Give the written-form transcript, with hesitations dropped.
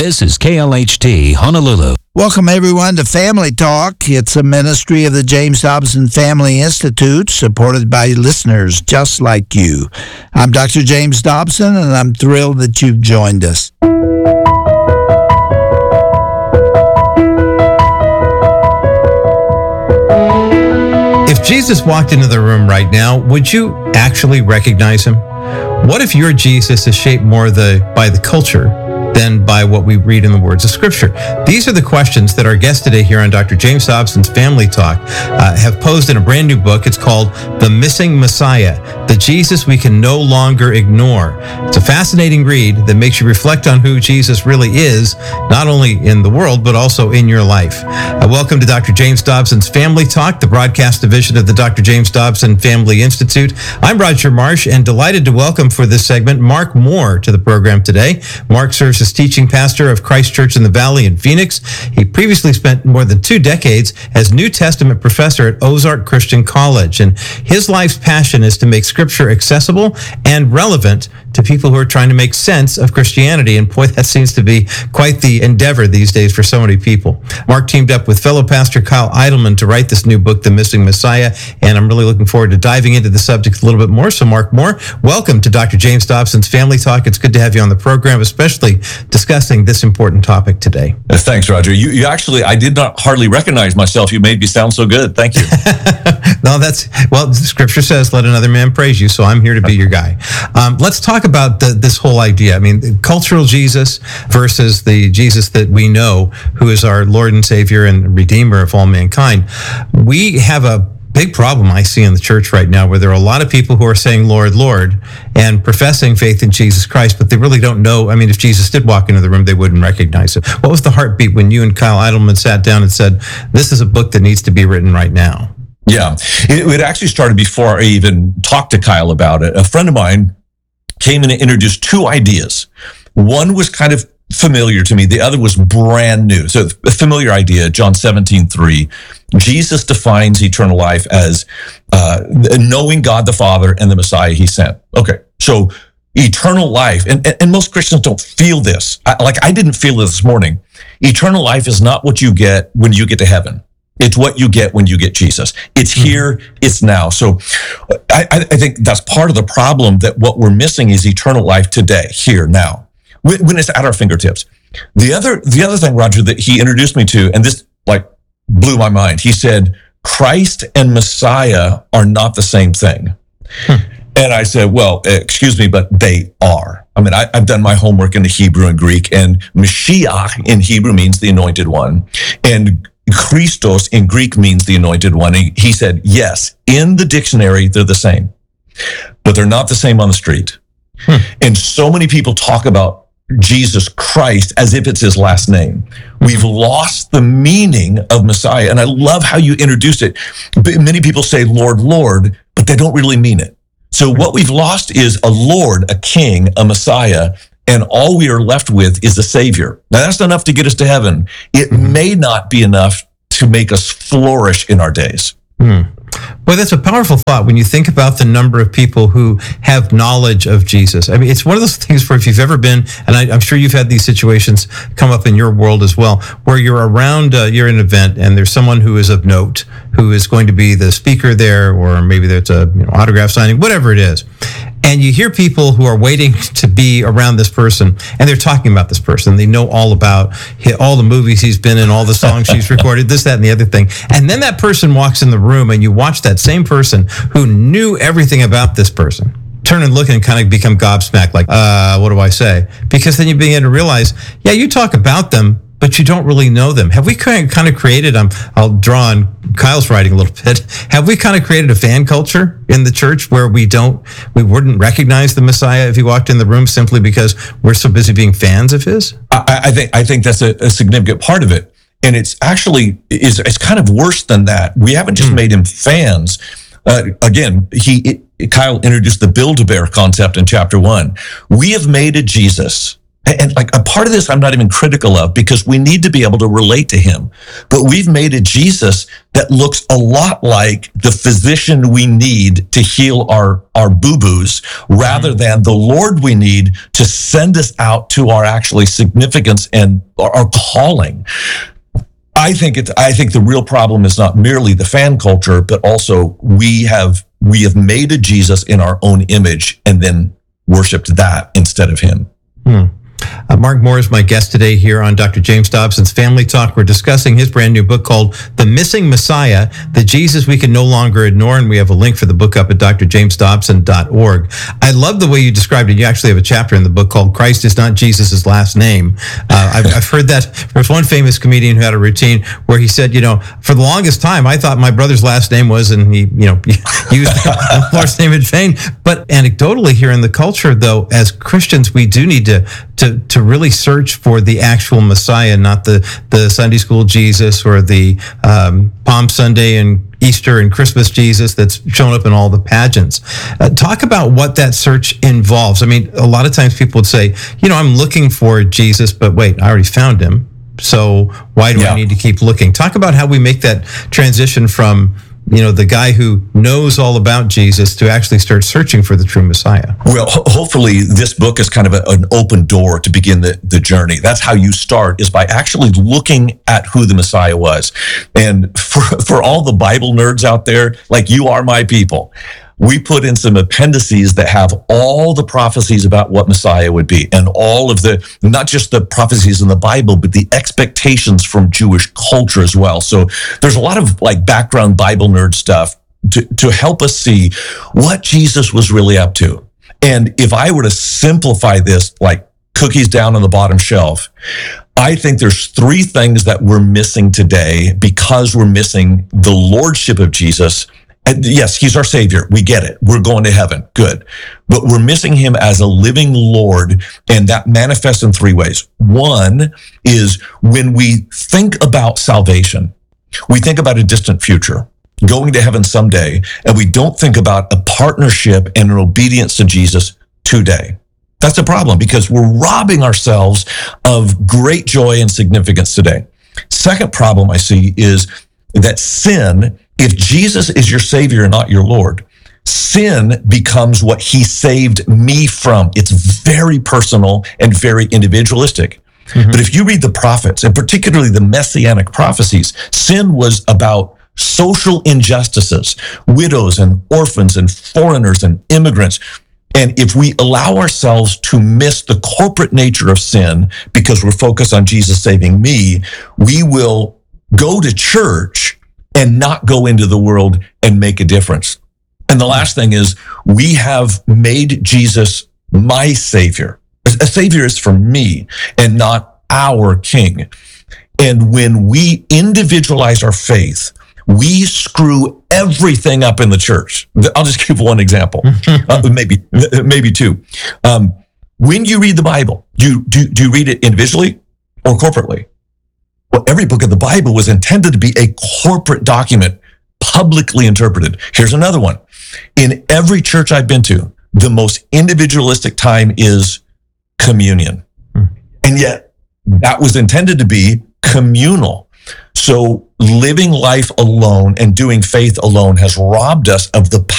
This is KLHT Honolulu. Welcome, everyone, to Family Talk. It's a ministry of the James Dobson Family Institute, supported by listeners just like you. I'm Dr. James Dobson, and I'm thrilled that you've joined us. If Jesus walked into the room right now, would you actually recognize him? What if your Jesus is shaped more by the culture than by what we read in the words of Scripture? These are the questions that our guests today here on Dr. James Dobson's Family Talk have posed in a brand new book. It's called The Missing Messiah, the Jesus We Can No Longer Ignore. It's a fascinating read that makes you reflect on who Jesus really is, not only in the world, but also in your life. Welcome to Dr. James Dobson's Family Talk, the broadcast division of the Dr. James Dobson Family Institute. I'm Roger Marsh, and delighted to welcome for this segment Mark Moore to the program today. Mark serves as teaching pastor of Christ Church in the Valley in Phoenix. He previously spent more than 2 decades as New Testament professor at Ozark Christian College, and his life's passion is to make Scripture accessible and relevant to people who are trying to make sense of Christianity. And boy, that seems to be quite the endeavor these days for so many people. Mark teamed up with fellow pastor Kyle Idleman to write this new book, The Missing Messiah, and I'm really looking forward to diving into the subject a little bit more. So Mark Moore, welcome to Dr. James Dobson's Family Talk. It's good to have you on the program, especially discussing this important topic today. Thanks, Roger. You actually, I did not hardly recognize myself. You made me sound so good. Thank you. No, well, Scripture says, let another man praise you, so I'm here to be your guy. Let's talk about this whole idea. I mean, cultural Jesus versus the Jesus that we know, who is our Lord and Savior and Redeemer of all mankind. We have a big problem I see in the church right now, where there are a lot of people who are saying, Lord, Lord, and professing faith in Jesus Christ, but they really don't know. I mean, if Jesus did walk into the room, they wouldn't recognize him. What was the heartbeat when you and Kyle Idleman sat down and said, this is a book that needs to be written right now? Yeah, it actually started before I even talked to Kyle about it. A friend of mine came in and introduced 2 ideas. One was kind of familiar to me. The other was brand new. So a familiar idea, John 17:3. Jesus defines eternal life as knowing God the Father and the Messiah he sent. Okay, so eternal life, and most Christians don't feel this. I didn't feel it this morning. Eternal life is not what you get when you get to heaven. It's what you get when you get Jesus. It's here, it's now. So I think that's part of the problem, that what we're missing is eternal life today, here, now, when it's at our fingertips. The other thing, Roger, that he introduced me to, and this blew my mind, he said, Christ and Messiah are not the same thing. And I said, well, excuse me, but they are. I mean, I've done my homework in the Hebrew and Greek, and Mashiach in Hebrew means the anointed one, and Christos in Greek means the anointed one. And he said, yes, in the dictionary, they're the same, but they're not the same on the street. And so many people talk about Jesus Christ as if it's his last name. We've lost the meaning of Messiah. And I love how you introduced it. Many people say, Lord, Lord, but they don't really mean it. So what we've lost is a Lord, a King, a Messiah, and all we are left with is a Savior. Now, that's not enough to get us to heaven. It may not be enough to make us flourish in our days. Boy, that's a powerful thought when you think about the number of people who have knowledge of Jesus. I mean, it's one of those things where if you've ever been, and I'm sure you've had these situations come up in your world as well, where you're around, you're at an event and there's someone who is of note, who is going to be the speaker there, or maybe there's a autograph signing, whatever it is. And you hear people who are waiting to be around this person, and they're talking about this person. They know all about all the movies he's been in, all the songs he's recorded, this, that, and the other thing. And then that person walks in the room, and you watch that same person who knew everything about this person turn and look and kind of become gobsmacked, like, what do I say? Because then you begin to realize, yeah, you talk about them, but you don't really know them. Have we kind of created, I'll draw on Kyle's writing a little bit, have we kind of created a fan culture in the church where we wouldn't recognize the Messiah if he walked in the room simply because we're so busy being fans of his? I think that's a significant part of it. And it's actually, it's kind of worse than that. We haven't just made him fans. Again, Kyle introduced the Build-A-Bear concept in chapter 1. We have made a Jesus And like a part of this, I'm not even critical of, because we need to be able to relate to him. But we've made a Jesus that looks a lot like the physician we need to heal our boo-boos, rather than the Lord we need to send us out to our actually significance and our calling. I think the real problem is not merely the fan culture, but also we have made a Jesus in our own image and then worshiped that instead of him. Mark Moore is my guest today here on Dr. James Dobson's Family Talk. We're discussing his brand new book called The Missing Messiah, The Jesus We Can No Longer Ignore. And we have a link for the book up at drjamesdobson.org. I love the way you described it. You actually have a chapter in the book called Christ is Not Jesus' Last Name. I've heard that. There's one famous comedian who had a routine where he said, for the longest time, I thought my brother's last name was, and he, used the Lord's name in vain. But anecdotally here in the culture, though, as Christians, we do need to really search for the actual Messiah, not the Sunday school Jesus or the Palm Sunday and Easter and Christmas Jesus that's shown up in all the pageants. Talk about what that search involves. I mean, a lot of times people would say, I'm looking for Jesus, but wait, I already found him. So why do I need to keep looking? Talk about how we make that transition from the guy who knows all about Jesus to actually start searching for the true Messiah. Well, hopefully this book is kind of an open door to begin the journey. That's how you start, is by actually looking at who the Messiah was. And for all the Bible nerds out there, like you are my people, we put in some appendices that have all the prophecies about what Messiah would be, and all of not just the prophecies in the Bible, but the expectations from Jewish culture as well. So there's a lot of like background Bible nerd stuff to help us see what Jesus was really up to. And if I were to simplify this, like cookies down on the bottom shelf, I think there's three things that we're missing today because we're missing the lordship of Jesus. And yes, he's our savior. We get it. We're going to heaven. Good. But we're missing him as a living Lord, and that manifests in three ways. One is when we think about salvation, we think about a distant future, going to heaven someday, and we don't think about a partnership and an obedience to Jesus today. That's a problem, because we're robbing ourselves of great joy and significance today. Second problem I see is that sin, if Jesus is your savior and not your Lord, sin becomes what he saved me from. It's very personal and very individualistic. Mm-hmm. But if you read the prophets, and particularly the messianic prophecies, sin was about social injustices, widows and orphans and foreigners and immigrants. And if we allow ourselves to miss the corporate nature of sin because we're focused on Jesus saving me, we will go to church and not go into the world and make a difference. And the last thing is, we have made Jesus my savior. A savior is for me and not our king. And when we individualize our faith, we screw everything up in the church. I'll just give one example, maybe two. When you read the Bible, do you read it individually or corporately? Well, every book of the Bible was intended to be a corporate document, publicly interpreted. Here's another one. In every church I've been to, the most individualistic time is communion. And yet that was intended to be communal. So living life alone and doing faith alone has robbed us of the